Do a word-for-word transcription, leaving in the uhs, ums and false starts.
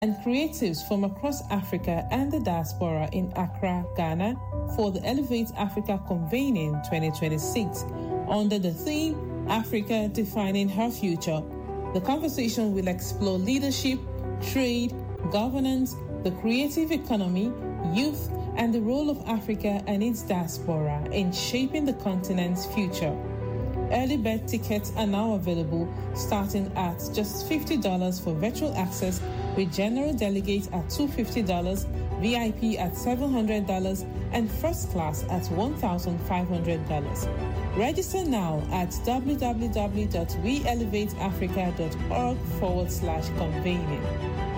and creatives from across Africa and the diaspora in Accra, Ghana for the Elevate Africa Convening twenty twenty-six under the theme Africa Defining Her Future. The conversation will explore leadership, trade, governance, the creative economy, youth, and the role of Africa and its diaspora in shaping the continent's future. Early bird tickets are now available, starting at just fifty dollars for virtual access, with general delegates at two hundred fifty dollars, V I P at seven hundred dollars, and first class at one thousand five hundred dollars. Register now at www.weelevateafrica.org forward slash convening.